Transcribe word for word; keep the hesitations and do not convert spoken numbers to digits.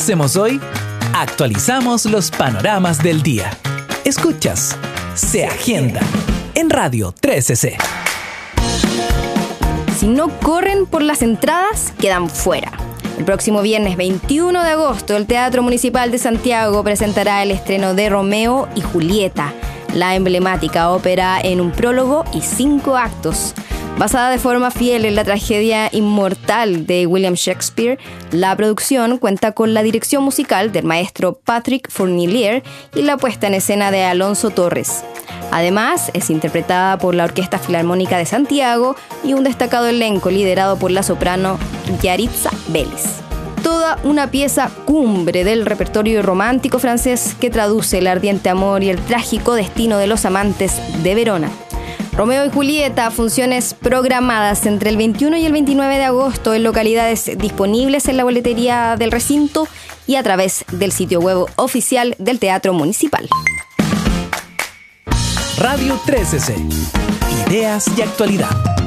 hacemos hoy? Actualizamos los panoramas del día. Escuchas Se Agenda en Radio trece C. Si no corren por las entradas, quedan fuera. El próximo viernes veintiuno de agosto, el Teatro Municipal de Santiago presentará el estreno de Romeo y Julieta, la emblemática ópera en un prólogo y cinco actos. Basada de forma fiel en la tragedia inmortal de William Shakespeare, la producción cuenta con la dirección musical del maestro Patrick Fournier y la puesta en escena de Alonso Torres. Además, es interpretada por la Orquesta Filarmónica de Santiago y un destacado elenco liderado por la soprano Yaritza Vélez. Toda una pieza cumbre del repertorio romántico francés que traduce el ardiente amor y el trágico destino de los amantes de Verona. Romeo y Julieta, funciones programadas entre el veintiuno y el veintinueve de agosto en localidades disponibles en la boletería del recinto y a través del sitio web oficial del Teatro Municipal. Radio trece C. Ideas y actualidad.